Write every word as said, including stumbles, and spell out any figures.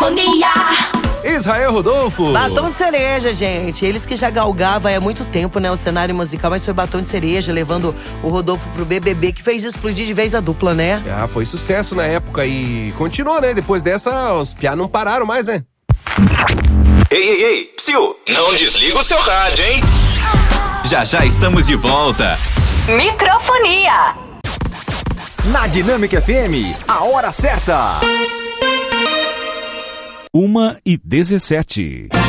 Microfonia. Israel Rodolfo. Batom de Cereja, gente. Eles que já galgavam há muito tempo, né, o cenário musical, mas foi Batom de Cereja, levando o Rodolfo pro B B B, que fez explodir de vez a dupla, né? Ah, foi sucesso na época e continuou, né? Depois dessa, os piá não pararam mais, né? Ei, ei, ei, psiu, não desliga o seu rádio, hein? Já já estamos de volta. Microfonia. Na Dinâmica F M, a hora certa. Uma e dezessete.